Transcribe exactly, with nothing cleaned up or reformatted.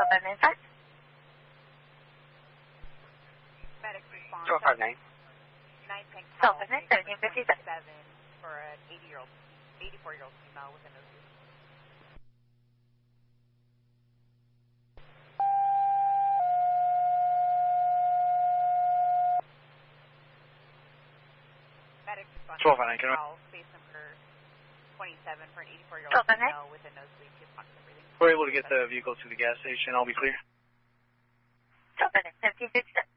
twelve five nine five. Medic response. twelve five nine. nine ten twelve five nine, seventeen fifty-seven. For an eighty-year-old, eighty-four-year-old female with a nosebleed. Medic response. twelve five nine, can I? Space number twenty-seven for an eighty-four-year-old twelve five nine. female with a nosebleed. She responds to everything. We're able to get the vehicle to the gas station. I'll be clear. twelve five nine, seventeen fifty-seven.